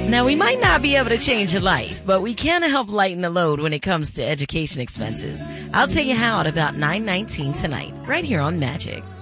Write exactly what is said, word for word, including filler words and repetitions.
Now, we might not be able to change your life, but we can help lighten the load when it comes to education expenses. I'll tell you how at about nine nineteen tonight, right here on Magic.